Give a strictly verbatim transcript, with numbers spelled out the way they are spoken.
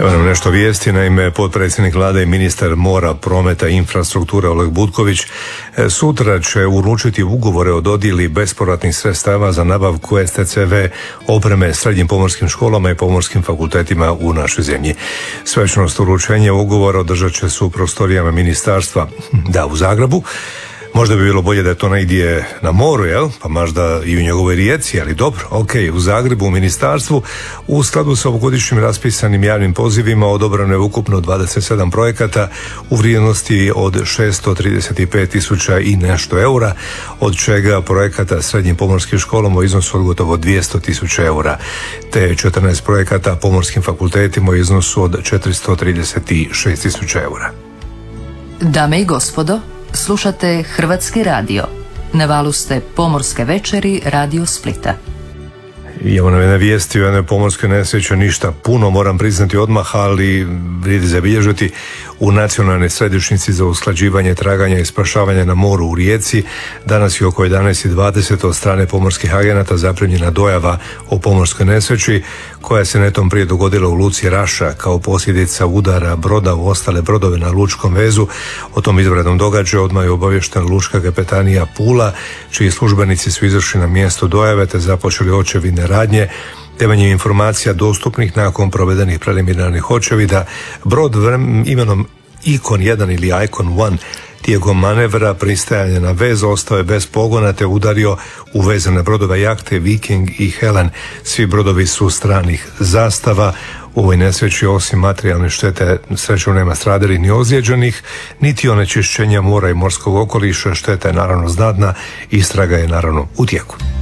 Evo nam nešto vijesti. Naime, potpredsjednik vlade i ministar mora, prometa i infrastrukture Oleg Butković sutra će uručiti ugovore o dodjeli bespovratnih sredstava za nabavku S T C V opreme srednjim pomorskim školama i pomorskim fakultetima u našoj zemlji. Svečanost uručenja ugovora održat će se u prostorijama ministarstva, da, u Zagrebu. Možda bi bilo bolje da je to negdje na moru, jel? Pa možda i u njegovoj Rijeci, ali dobro, ok, u Zagrebu, u ministarstvu. U skladu sa ovogodišnjim raspisanim javnim pozivima odobrano je ukupno dvadeset sedam projekata u vrijednosti od šesto trideset pet tisuća i nešto eura, od čega projekata srednjim pomorskim školama u iznosu od gotovo dvjesto tisuća eura, te četrnaest projekata pomorskim fakultetima u iznosu od četiristo trideset šest tisuća eura. Dame i gospodo, slušate Hrvatski radio. Na valu ste Pomorske večeri Radio Splita. I evo nam jedna vijesti o jednoj pomorskoj nesreći, ništa puno, moram priznati odmah, ali vrijedi zabilježiti. U Nacionalnoj središnjici za usklađivanje, traganja i spašavanja na moru u Rijeci danas je oko jedanaest i dvadeset od strane pomorskih agenata zaprimljena dojava o pomorskoj nesreći koja se netom prije dogodila u luci Raša kao posljedica udara broda u ostale brodove na lučkom vezu. O tom izvanrednom događaju odmah je obaviještena lučka kapetanija Pula, čiji službenici su izašli na mjesto dojave te započeli očevidne radnje. Temeljem informacija dostupnih nakon provedenih preliminarnih očevida, brod imenom Icon jedan ili Icon jedan tijekom manevra pristajanja na vez ostao je bez pogona te udario u vezane brodove jahte Viking i Helen. Svi brodovi su stranih zastava. U ovoj nesreći osim materijalne štete srećom nema stradalih ni ozlijeđenih, niti onečišćenja mora i morskog okoliša. Šteta je naravno znatna, istraga je naravno u tijeku.